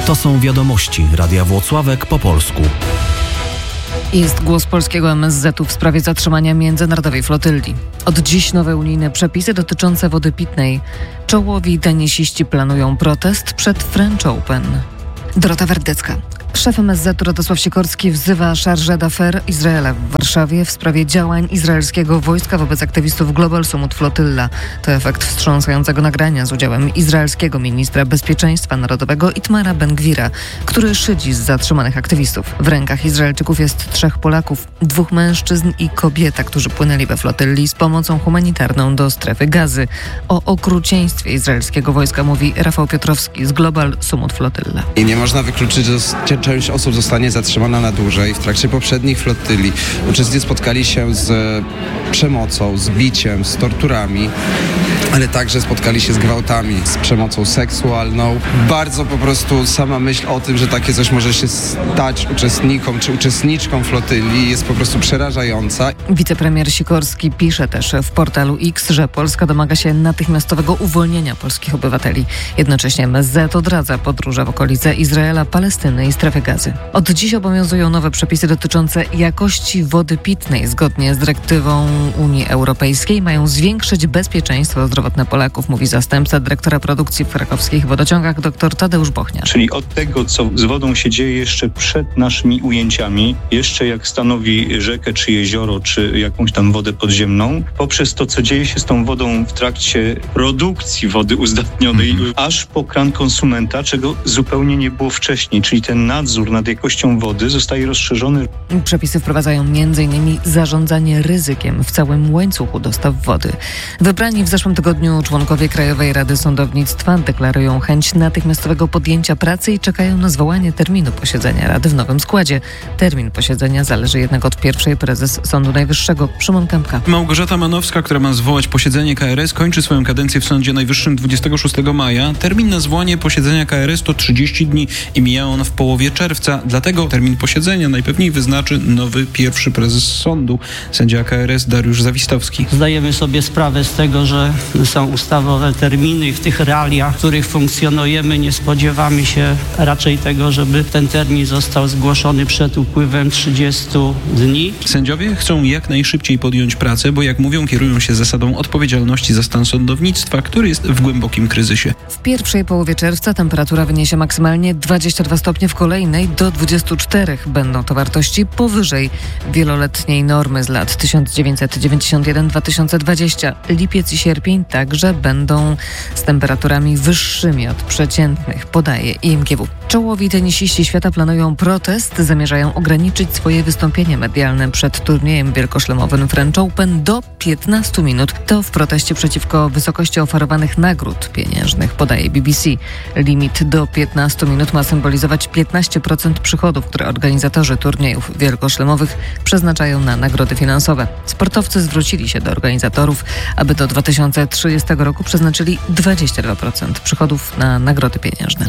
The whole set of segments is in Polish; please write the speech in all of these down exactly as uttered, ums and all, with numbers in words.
To są wiadomości Radia Włocławek po polsku. Jest głos polskiego M S Z-u w sprawie zatrzymania międzynarodowej flotyli. Od dziś nowe unijne przepisy dotyczące wody pitnej. Czołowi tenisiści planują protest przed French Open. Dorota Werdecka. Szef M S Z-u Radosław Sikorski wzywa Chargé d'Affaires Izraela w Warszawie w sprawie działań izraelskiego wojska wobec aktywistów Global Summit Flotilla. To efekt wstrząsającego nagrania z udziałem izraelskiego ministra bezpieczeństwa narodowego Itmara Ben-Gvira, który szydzi z zatrzymanych aktywistów. W rękach Izraelczyków jest trzech Polaków, dwóch mężczyzn i kobieta, którzy płynęli we flotylli z pomocą humanitarną do strefy Gazy. O okrucieństwie izraelskiego wojska mówi Rafał Piotrowski z Global Summit Flotilla. I nie można wykluczyć, że część osób zostanie zatrzymana na dłużej. W trakcie poprzednich flotyli uczestnicy spotkali się z przemocą, z biciem, z torturami, ale także spotkali się z gwałtami, z przemocą seksualną. Bardzo po prostu sama myśl o tym, że takie coś może się stać uczestnikom czy uczestniczkom flotyli jest po prostu przerażająca. Wicepremier Sikorski pisze też w portalu X, że Polska domaga się natychmiastowego uwolnienia polskich obywateli. Jednocześnie M S Z odradza podróże w okolice Izraela, Palestyny i strefy Gazy. Od dziś obowiązują nowe przepisy dotyczące jakości wody pitnej. Zgodnie z dyrektywą Unii Europejskiej mają zwiększyć bezpieczeństwo zdrowotne Polaków, mówi zastępca dyrektora produkcji w krakowskich wodociągach dr Tadeusz Bochniarz. Czyli od tego, co z wodą się dzieje jeszcze przed naszymi ujęciami, jeszcze jak stanowi rzekę, czy jezioro, czy jakąś tam wodę podziemną, poprzez to, co dzieje się z tą wodą w trakcie produkcji wody uzdatnionej, mm. aż po kran konsumenta, czego zupełnie nie było wcześniej, czyli ten nadzór nad jakością wody zostaje rozszerzony. Przepisy wprowadzają między innymi zarządzanie ryzykiem w całym łańcuchu dostaw wody. Wybrani w zeszłym tygodniu członkowie Krajowej Rady Sądownictwa deklarują chęć natychmiastowego podjęcia pracy i czekają na zwołanie terminu posiedzenia Rady w nowym składzie. Termin posiedzenia zależy jednak od pierwszej prezes Sądu Najwyższego, Szymon Kępka. Małgorzata Manowska, która ma zwołać posiedzenie K R S, kończy swoją kadencję w Sądzie Najwyższym dwudziestego szóstego maja. Termin na zwołanie posiedzenia K R S to trzydzieści dni i mija on w połowie czerwca. Dlatego termin posiedzenia najpewniej wyznaczy nowy pierwszy prezes sądu, sędzia K R S Dariusz Zawistowski. Zdajemy sobie sprawę z tego, że są ustawowe terminy i w tych realiach, w których funkcjonujemy, nie spodziewamy się raczej tego, żeby ten termin został zgłoszony przed upływem trzydziestu dni. Sędziowie chcą jak najszybciej podjąć pracę, bo jak mówią, kierują się zasadą odpowiedzialności za stan sądownictwa, który jest w głębokim kryzysie. W pierwszej połowie czerwca temperatura wyniesie maksymalnie dwadzieścia dwa stopnie, w kolejnej do dwudziestu czterech. Będą to wartości powyżej wieloletniej normy z lat tysiąc dziewięćset dziewięćdziesiąt jeden do dwa tysiące dwudziestego. Lipiec i sierpień także będą z temperaturami wyższymi od przeciętnych, podaje I M G W. Czołowi tenisiści świata planują protest, zamierzają ograniczyć swoje wystąpienie medialne przed turniejem wielkoszlemowym French Open do piętnastu minut. To w proteście przeciwko wysokości oferowanych nagród pieniężnych, podaje B B C. Limit do piętnastu minut ma symbolizować piętnaście procent przychodów, które organizatorzy turniejów wielkoszlemowych przeznaczają na nagrody finansowe. Sportowcy zwrócili się do organizatorów, aby do dwa tysiące trzydziestego roku przeznaczyli dwadzieścia dwa procent przychodów na nagrody pieniężne.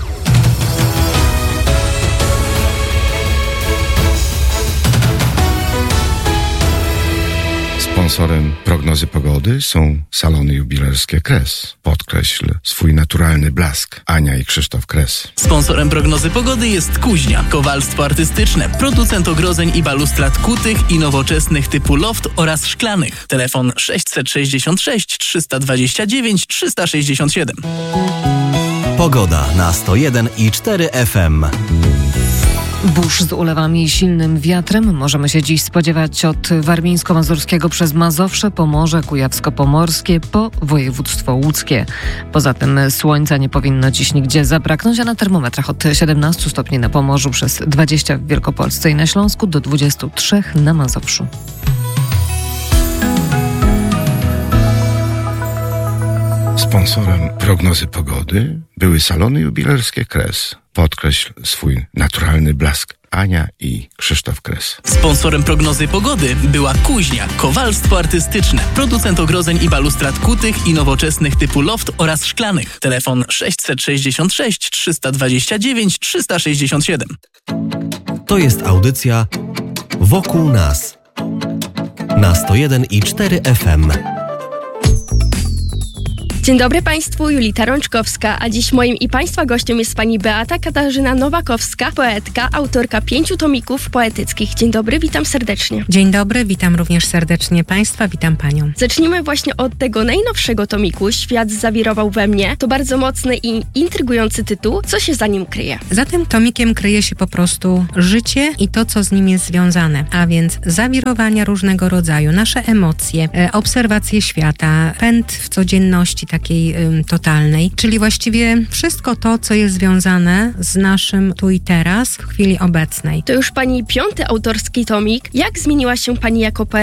Sponsorem prognozy pogody są salony jubilerskie Kres. Podkreśl swój naturalny blask. Ania i Krzysztof Kres. Sponsorem prognozy pogody jest Kuźnia, kowalstwo artystyczne, producent ogrodzeń i balustrad kutych i nowoczesnych typu loft oraz szklanych. Telefon sześćset sześćdziesiąt sześć trzysta dwadzieścia dziewięć trzysta sześćdziesiąt siedem. Pogoda na sto jeden i cztery F M. Burz z ulewami i silnym wiatrem możemy się dziś spodziewać od warmińsko-mazurskiego przez Mazowsze, Pomorze, Kujawsko-Pomorskie po województwo łódzkie. Poza tym słońca nie powinno dziś nigdzie zabraknąć, a na termometrach od siedemnastu stopni na Pomorzu, przez dwadzieścia w Wielkopolsce i na Śląsku do dwudziestu trzech na Mazowszu. Sponsorem prognozy pogody były salony jubilerskie Kres. Podkreśl swój naturalny blask. Ania i Krzysztof Kres. Sponsorem prognozy pogody była Kuźnia, kowalstwo artystyczne, producent ogrodzeń i balustrad kutych i nowoczesnych typu loft oraz szklanych. Telefon sześćset sześćdziesiąt sześć trzysta dwadzieścia dziewięć trzysta sześćdziesiąt siedem. To jest audycja Wokół nas na sto jeden i cztery F M. Dzień dobry Państwu, Julita Rączkowska, a dziś moim i Państwa gościem jest Pani Beata Katarzyna Nowakowska, poetka, autorka pięciu tomików poetyckich. Dzień dobry, witam serdecznie. Dzień dobry, witam również serdecznie Państwa, witam Panią. Zacznijmy właśnie od tego najnowszego tomiku, Świat zawirował we mnie. To bardzo mocny i intrygujący tytuł. Co się za nim kryje? Za tym tomikiem kryje się po prostu życie i to, co z nim jest związane, a więc zawirowania różnego rodzaju, nasze emocje, e, obserwacje świata, pęd w codzienności takiej ym, totalnej, czyli właściwie wszystko to, co jest związane z naszym tu i teraz w chwili obecnej. To już Pani piąty autorski tomik. Jak zmieniła się Pani jako poetka